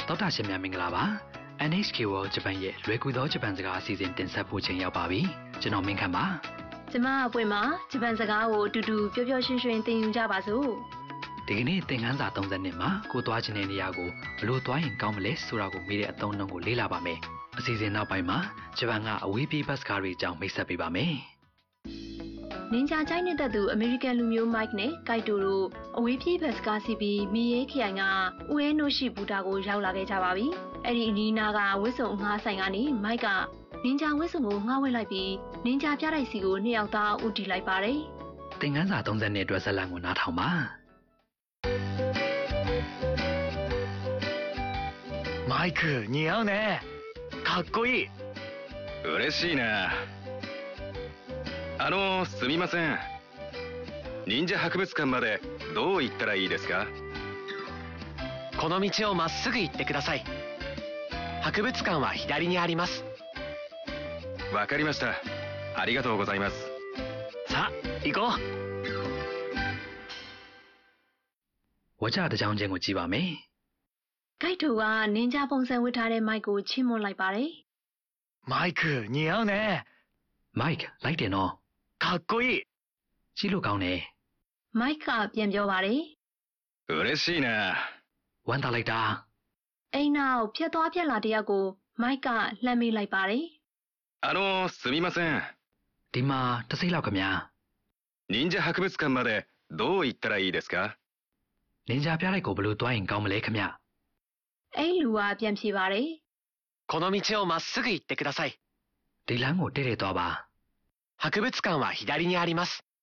တောတာရှင်များမင်္ဂလာပါ NHK World Japan ရဲ့လွယ်ကူသောဂျပန်စကားအစီအစဉ်တင်ဆက်ဖို့ချိန်ရောက်ပါပြီကျွန်တော်မင်းခမ်းပါကျမအပွင့်မှာဂျပန်စကားကိုအတူတူပျော်ပျော်ရွှင်ရွှင်သင်ယူကြပါစို့ဒီကနေ့သင်ခန်းစာ30မှာကိုသွားခြင်းတဲ့နေရာကိုဘလို့သွားရင်ကောင်းမလဲဆိုတာကိုမေးတဲ့အသုံးအနှုန်းကိုလေ့လာပါမယ်အစီအစဉ်နောက်ပိုင်းမှာဂျပန်ကအဝေးပြေးဘတ်စကားတွေအကြောင်းမိတ်ဆက်ပေးပါမယ်နင်ဂျာချိုင်းနေတဲ့သူအမေရိကန်လူမျိုးမိုက်နဲ့ကိုက်တိုတို့အဝေးပြေးဘတ်စကားစီးပြီးမီရဲခရိုင်ကဥယဲနိုရှိဘူတာကိုရောက်လာခဲ့ကြပါပြီအဲ့ဒီအနီးနားကဝစ်စုံငှားဆိုင်ကနေမိုက်ကနင်ဂျာဝစ်စုံကိုငှားဝဲလိုက်ပြီးနင်ဂျာပြတိုက်စီကိုနှစ်ယောက်သားဦးတည်လိုက်ပါတယ်သင်ခန်းစာ30အတွက်ဇာတ်လမ်းကိုနားထောင်ပါマイク似合うねかっこいい嬉しいなすみません忍者博物館までどう行ったらいいですかこの道をまっすぐ行ってください博物館は左にありますわかりましたありがとうございますさあ行こうဝါကြတစ်ကြောင်းချင်းကိုကြည့်ပါမယ်ကိုက်တိုကနင်ဂျာပုံစံဝတ်ထားတဲ့မိုက်ကိုချီးမွမ်းလိုက်ပါတယ်マイク似合うねမိုက်လိုက်တယ်နော်かっこいいကြည့်လို့ကောင်းတယ်မိုက်ကပြန်ပြောပါတယ်嬉しいなဝမ်းသာလိုက်တာအိမ်နောက်ဖြတ်သွားဖြတ်လာတယောက်ကိုမိုက်ကလှမ်းမေးလိုက်ပါတယ်すみませんဒီမှာတစ်စိမ့်လောက်ခင်ဗျာ忍者博物館までどう行ったらいいですかနင်ဂျာပြလိုက်ကိုဘလို့သွားရင်ကောင်းမလဲခင်ဗျအဲ့လူကပြန်ဖြေပါတယ်この道をまっすぐ行ってくださいဒီလမ်းကိုတည့်တည့်သွားပါ博物館は左にあります